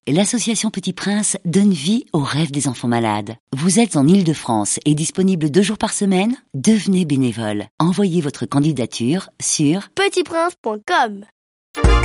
L'association Petit Prince donne vie aux rêves des enfants malades. Vous êtes en Île-de-France et disponible 2 jours par semaine? Devenez bénévole. Envoyez votre candidature sur petitprince.com.